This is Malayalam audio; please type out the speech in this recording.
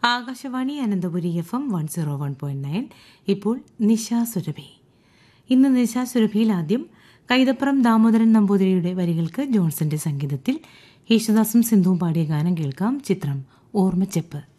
ആകാശവാണി അനന്തപുരി FM 101.9. ഇപ്പോൾ നിശാസുരഭി. ഇന്ന് നിശാസുരഭിയിൽ ആദ്യം കൈതപ്പുറം ദാമോദരൻ നമ്പൂതിരിയുടെ വരികൾക്ക് ജോൺസന്റെ സംഗീതത്തിൽ യേശുദാസും സിന്ധുവും പാടിയ ഗാനം കേൾക്കാം. ചിത്രം ഓർമ്മച്ചെപ്പ്.